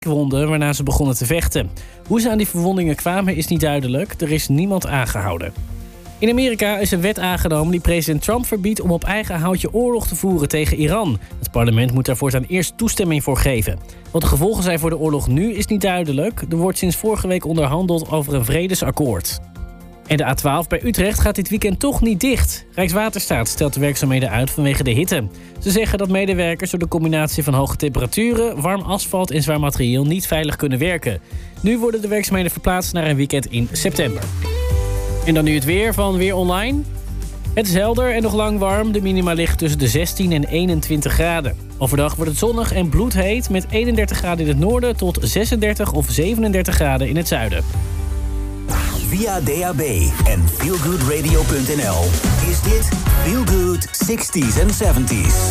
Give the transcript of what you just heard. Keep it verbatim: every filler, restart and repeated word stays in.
wonden waarna ze begonnen te vechten. Hoe ze aan die verwondingen kwamen is niet duidelijk. Er is niemand aangehouden. In Amerika is een wet aangenomen die president Trump verbiedt om op eigen houtje oorlog te voeren tegen Iran. Het parlement moet daar voortaan eerst toestemming voor geven. Wat de gevolgen zijn voor de oorlog nu is niet duidelijk. Er wordt sinds vorige week onderhandeld over een vredesakkoord. En de A twaalf bij Utrecht gaat dit weekend toch niet dicht. Rijkswaterstaat stelt de werkzaamheden uit vanwege de hitte. Ze zeggen dat medewerkers door de combinatie van hoge temperaturen, warm asfalt en zwaar materieel niet veilig kunnen werken. Nu worden de werkzaamheden verplaatst naar een weekend in september. En dan nu het weer van Weer Online. Het is helder en nog lang warm. De minima ligt tussen de zestien en eenentwintig graden. Overdag wordt het zonnig en bloedheet met eenendertig graden in het noorden tot zesendertig of zevenendertig graden in het zuiden. Via D A B en feelgoodradio punt n l is dit Feel Good zestig's en zeventig's.